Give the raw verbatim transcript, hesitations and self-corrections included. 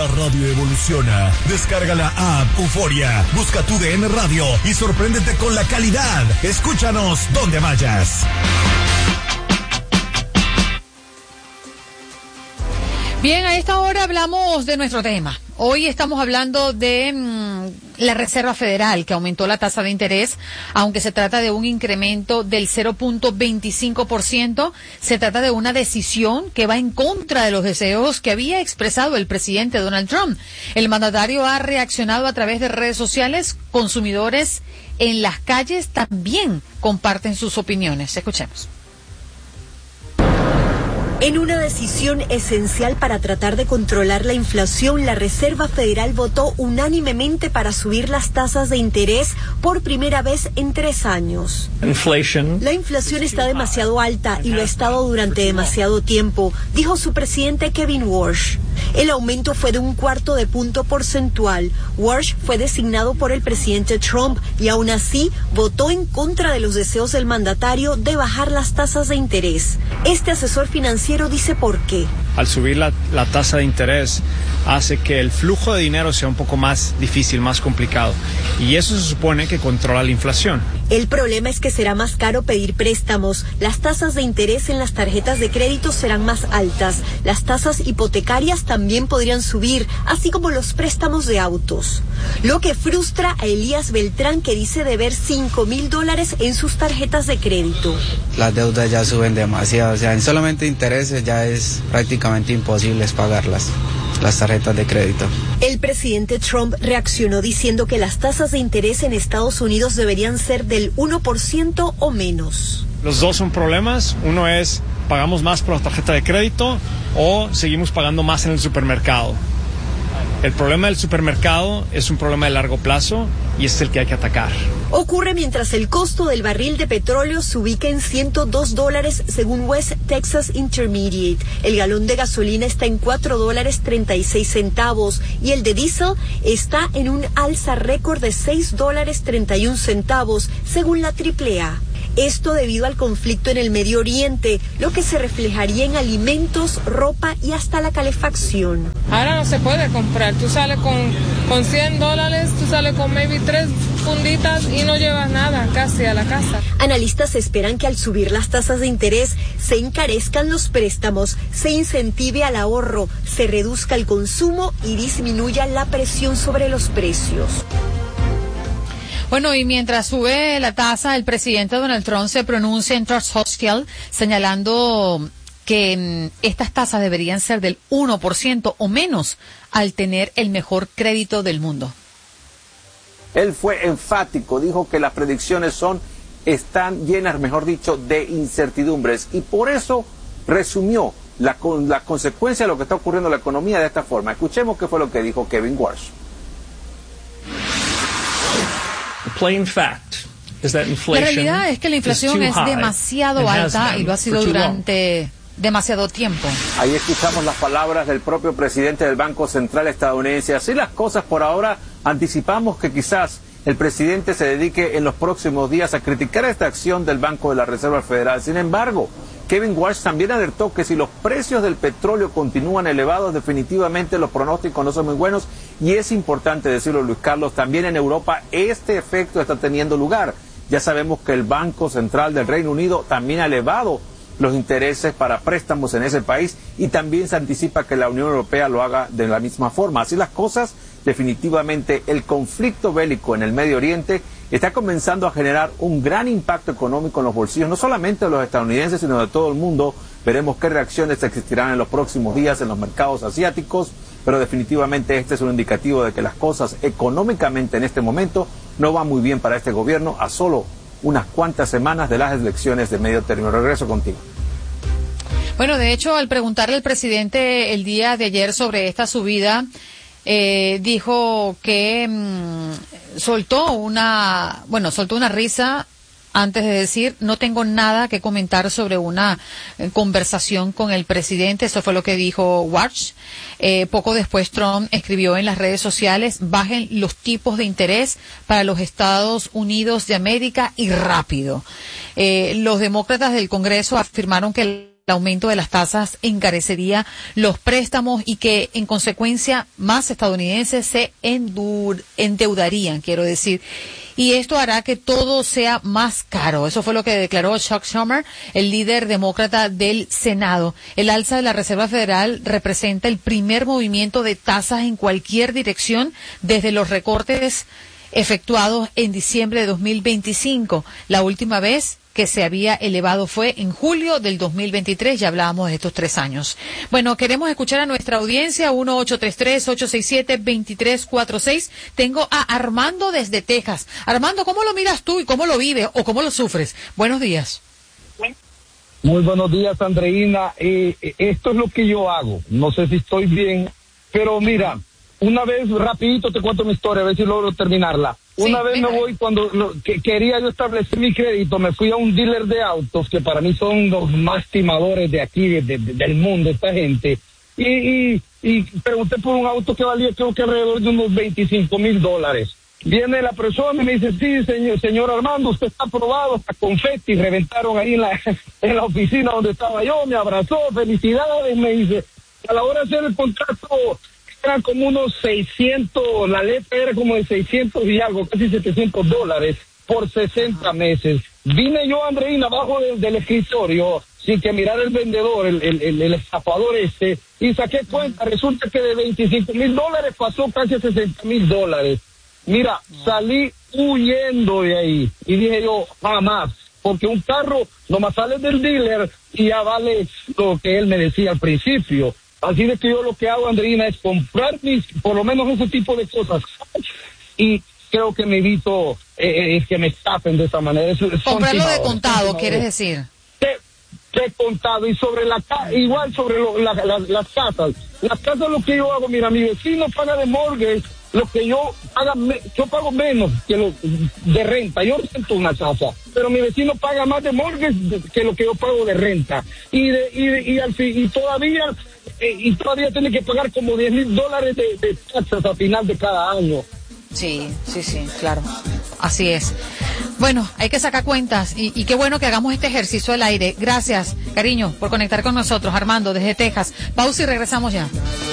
La radio evoluciona. Descarga la app Euforia, busca tu D N Radio y sorpréndete con la calidad. Escúchanos donde vayas. Bien, a esta hora hablamos de nuestro tema. Hoy estamos hablando de mmm, la Reserva Federal, que aumentó la tasa de interés, aunque se trata de un incremento del cero punto veinticinco por ciento. Se trata de una decisión que va en contra de los deseos que había expresado el presidente Donald Trump. El mandatario ha reaccionado a través de redes sociales. Consumidores en las calles también comparten sus opiniones. Escuchemos. En una decisión esencial para tratar de controlar la inflación, la Reserva Federal votó unánimemente para subir las tasas de interés por primera vez en tres años. Inflation. La inflación está demasiado alta y lo ha estado durante demasiado tiempo, dijo su presidente Kevin Warsh. El aumento fue de un cuarto de punto porcentual. Warsh fue designado por el presidente Trump y aún así votó en contra de los deseos del mandatario de bajar las tasas de interés. Este asesor financiero dice por qué. Al subir la, la tasa de interés hace que el flujo de dinero sea un poco más difícil, más complicado. Y eso se supone que controla la inflación. El problema es que será más caro pedir préstamos. Las tasas de interés en las tarjetas de crédito serán más altas. Las tasas hipotecarias también podrían subir, así como los préstamos de autos. Lo que frustra a Elías Beltrán, que dice deber cinco mil dólares en sus tarjetas de crédito. Las deudas ya suben demasiado, o sea, en solamente intereses ya es prácticamente imposible pagarlas, las tarjetas de crédito. El presidente Trump reaccionó diciendo que las tasas de interés en Estados Unidos deberían ser del uno por ciento o menos. Los dos son problemas. Uno es, pagamos más por la tarjeta de crédito o seguimos pagando más en el supermercado. El problema del supermercado es un problema de largo plazo y es el que hay que atacar. Ocurre mientras el costo del barril de petróleo se ubica en ciento dos dólares según West Texas Intermediate. El galón de gasolina está en cuatro dólares treinta y seis centavos y el de diésel está en un alza récord de seis dólares treinta y un centavos según la triple A. Esto debido al conflicto en el Medio Oriente, lo que se reflejaría en alimentos, ropa y hasta la calefacción. Ahora no se puede comprar. Tú sales con, con cien dólares, tú sales con maybe tres funditas y no llevas nada casi a la casa. Analistas esperan que al subir las tasas de interés se encarezcan los préstamos, se incentive al ahorro, se reduzca el consumo y disminuya la presión sobre los precios. Bueno, y mientras sube la tasa, el presidente Donald Trump se pronuncia en Truth Social señalando que mm, estas tasas deberían ser del uno por ciento o menos al tener el mejor crédito del mundo. Él fue enfático, dijo que las predicciones son, están llenas, mejor dicho, de incertidumbres y por eso resumió la, la consecuencia de lo que está ocurriendo en la economía de esta forma. Escuchemos qué fue lo que dijo Kevin Warsh. Plain fact is that inflation la realidad es que la inflación es demasiado alta y lo ha sido durante demasiado tiempo. Ahí escuchamos las palabras del propio presidente del Banco Central estadounidense. Así las cosas por ahora, anticipamos que quizás el presidente se dedique en los próximos días a criticar esta acción del Banco de la Reserva Federal. Sin embargo, Kevin Warsh también alertó que si los precios del petróleo continúan elevados, definitivamente los pronósticos no son muy buenos. Y es importante decirlo, Luis Carlos, también en Europa este efecto está teniendo lugar. Ya sabemos que el Banco Central del Reino Unido también ha elevado los intereses para préstamos en ese país y también se anticipa que la Unión Europea lo haga de la misma forma. Así las cosas, definitivamente el conflicto bélico en el Medio Oriente está comenzando a generar un gran impacto económico en los bolsillos, no solamente de los estadounidenses, sino de todo el mundo. Veremos qué reacciones existirán en los próximos días en los mercados asiáticos, pero definitivamente este es un indicativo de que las cosas económicamente en este momento no van muy bien para este gobierno a solo unas cuantas semanas de las elecciones de medio término. Regreso contigo. Bueno, de hecho, al preguntarle al presidente el día de ayer sobre esta subida, eh, dijo que mmm, soltó una, bueno, soltó una risa antes de decir, no tengo nada que comentar sobre una eh, conversación con el presidente. Eso fue lo que dijo Warsh. Eh, poco después Trump escribió en las redes sociales, bajen los tipos de interés para los Estados Unidos de América y rápido. Eh, los demócratas del Congreso afirmaron que el aumento de las tasas encarecería los préstamos y que en consecuencia más estadounidenses se endur- endeudarían, quiero decir. Y esto hará que todo sea más caro. Eso fue lo que declaró Chuck Schumer, el líder demócrata del Senado. El alza de la Reserva Federal representa el primer movimiento de tasas en cualquier dirección desde los recortes efectuados en diciembre de dos mil veinticinco. La última vez que se había elevado fue en julio del dos mil veintitrés, ya hablábamos de estos tres años. Bueno, queremos escuchar a nuestra audiencia, uno ocho tres tres, ocho seis siete, dos tres cuatro seis. Tengo a Armando desde Texas. Armando, ¿cómo lo miras tú y cómo lo vives o cómo lo sufres? Buenos días. Muy buenos días, Andreina. Eh, esto es lo que yo hago. No sé si estoy bien, pero mira, una vez, rapidito te cuento mi historia, a ver si logro terminarla. Una sí, vez venga. me voy, cuando lo, que, quería yo establecer mi crédito, me fui a un dealer de autos, que para mí son los más timadores de aquí, de, de, del mundo, esta gente. Y, y, y pregunté por un auto que valía creo que alrededor de unos veinticinco mil dólares. Viene la persona y me dice, sí, señor, señor Armando, usted está aprobado, hasta confeti, reventaron ahí en la, en la oficina donde estaba yo, me abrazó, felicidades, me dice. A la hora de hacer el contrato, eran como unos seiscientos, la letra era como de seiscientos y algo, casi setecientos dólares por sesenta meses. Vine yo, Andreina, abajo del, del escritorio, sin que mirar el vendedor, el, el, el, el estafador este, y saqué cuenta, resulta que de veinticinco mil dólares pasó casi a sesenta mil dólares. Mira, salí huyendo de ahí, y dije yo, jamás, porque un carro nomás sale del dealer y ya vale lo que él me decía al principio. Así de que yo lo que hago, Andreina, es comprar mis, por lo menos ese tipo de cosas. Y creo que me evito eh, eh, que me estafen de esa manera. Es, es comprarlo de contado, ¿quieres decir? De, de contado. Y sobre la igual sobre lo, la, la, las casas. Las casas lo que yo hago, mira, mi vecino paga de mortgage, lo que yo paga, yo pago menos que lo de renta. Yo rento una casa, pero mi vecino paga más de mortgage que lo que yo pago de renta. Y de, y, de, y al fin, y todavía eh, y todavía tiene que pagar como diez mil dólares de, de taxas a final de cada año. Sí, sí, sí, claro. Así es. Bueno, hay que sacar cuentas y, y qué bueno que hagamos este ejercicio al aire. Gracias, cariño, por conectar con nosotros. Armando, desde Texas. Pausa y regresamos ya.